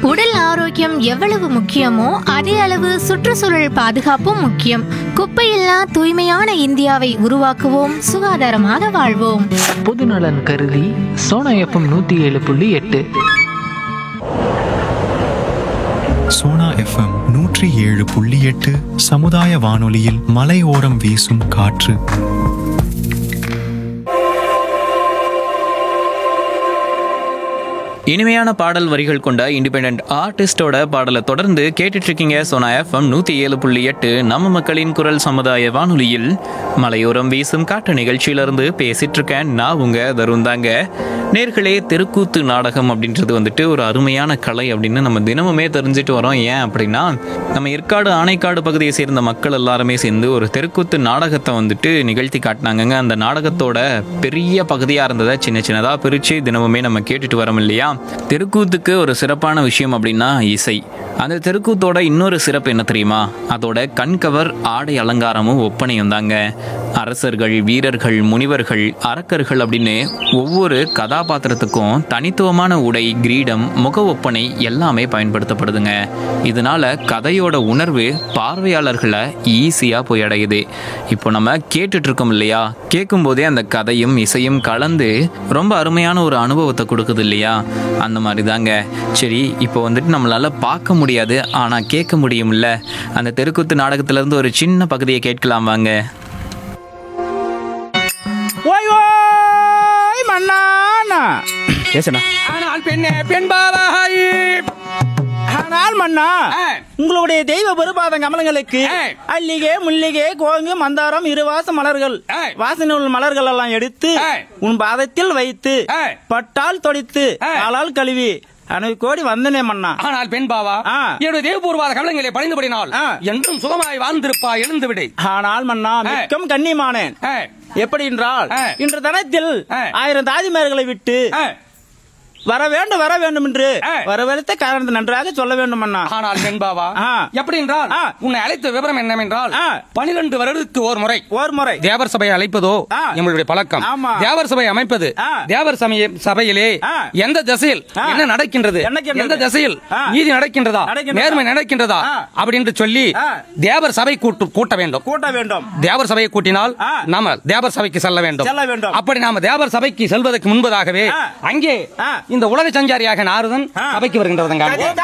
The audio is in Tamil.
உடல் ஆரோக்கியம் எவ்வளவு முக்கியமோ அதே அளவு சுற்றுச்சூழல் பாதுகாப்பும் முக்கியம். குப்பையில்லா தூய்மையான இந்தியாவை உருவாக்குவோம், சுகாதாரமாக வாழ்வோம். பொதுநலன் கருதி சோனா FM 107.8. சோனா FM 107.8 சமுதாய வானொலியில் மலையோரம் வீசும் காற்று. இனிமையான பாடல் வரிகள் கொண்ட இண்டிபெண்டன்ட் ஆர்டிஸ்டோட பாடலை தொடர்ந்து கேட்டுட்டு இருக்கீங்க. சோனா FM 107.8 நம்ம மக்களின் குரல் சமுதாய வானொலியில் மலையோரம் வீசும் காற்று நிகழ்ச்சியிலிருந்து பேசிட்டு இருக்கேன். நான் உங்க தருண் தாங்க. நேர்களே, தெருக்கூத்து நாடகம் அப்படின்றது வந்துட்டு ஒரு அருமையான கலை அப்படின்னு நம்ம தினமுமே தெரிஞ்சுட்டு வரோம். ஏன் அப்படின்னா, நம்ம ஏற்காடு ஆனைக்காடு பகுதியை சேர்ந்த மக்கள் எல்லாருமே சேர்ந்து ஒரு தெருக்கூத்து நாடகத்தை வந்துட்டு நிகழ்த்தி காட்டினாங்க. அந்த நாடகத்தோட பெரிய பகுதியாக இருந்ததை சின்ன சின்னதாக பிரித்து தினமுமே நம்ம கேட்டுட்டு வரோம் இல்லையா. தெருக்கூத்துக்கு ஒரு சிறப்பான விஷயம் அப்படின்னா இசை. அந்த தெருக்கூத்தோட இன்னொரு சிறப்பு என்ன தெரியுமா? அதோட கண்கவர் ஆடை அலங்காரமும் ஒப்பனையும் தாங்க. அரசர்கள், வீரர்கள், முனிவர்கள், அரக்கர்கள் அப்படின்னு ஒவ்வொரு கதாபாத்திரத்துக்கும் தனித்துவமான உடை, கிரீடம், முக ஒப்பனை எல்லாமே பயன்படுத்தப்படுதுங்க. இதனால கதையோட உணர்வு பார்வையாளர்களை ஈஸியாக போய் அடையுது. இப்போ நம்ம கேட்டுட்டு இருக்கோம் இல்லையா, கேட்கும் போதே அந்த கதையும் இசையும் கலந்து ரொம்ப அருமையான ஒரு அனுபவத்தை கொடுக்குது இல்லையா. அந்த மாதிரி தாங்க. சரி, இப்போ வந்துட்டு நம்மளால பார்க்க முடியாது, ஆனால் கேட்க முடியும்ல. அந்த தெருக்கூத்து நாடகத்திலிருந்து ஒரு சின்ன பகுதியை கேட்கலாம் வாங்க. உங்களுடைய தெய்வ பெருபாத கமலங்களுக்கு அல்லிகே, முல்லிகை, கோங்கு, மந்தாரம், இருவாச மலர்கள், வாசனை உள்ள மலர்கள் எல்லாம் எடுத்து உன் பாதத்தில் வைத்து பட்டால் தொடித்து காலால் கழுவி அனைத்து கோடி வந்தனே மன்னா. ஆனால் பெண் பாவா, என்னுடைய தேவபூர்வாத கமலங்களை படைந்தபடினால் என்றும் சுகமாய் வாழ்ந்திருப்பா, எழுந்து விடு. ஆனால் மன்னா, மிக்கம் கண்ணியமானேன். எப்படி என்றால், இன்று தனத்தில் 1000 தாதிமார்களை விட்டு வர வேண்டும் என்று வரவழைத்த காரணத்தை நன்றாக சொல்ல வேண்டும் அண்ணா. ஆனால் வெண்பாவா, எப்படி என்றால், உன்னை அழைத்த விவரம் என்னவென்றால், 12 வருடத்துக்கு ஒரு முறை தேவர் சபையை அழைப்பதோ எங்களுடைய பழக்கம். தேவர் சபை அமைப்பது, தேவர் சபையிலே எந்த திசையில் என்ன நடக்கின்றது, எந்த திசையில் நீதி நடக்கின்றதா, நேர்மை நடக்கின்றதா அப்படின்னு சொல்லி தேவர் சபை கூட்ட வேண்டும். தேவர் சபையை கூட்டினால் நாம தேவர் சபைக்கு செல்ல வேண்டும். அப்படி நாம தேவர் சபைக்கு செல்வதற்கு முன்பதாகவே அங்கே இந்த உலக சஞ்சாரியாக நாரதன் சபைக்கு வருகின்றவங்க.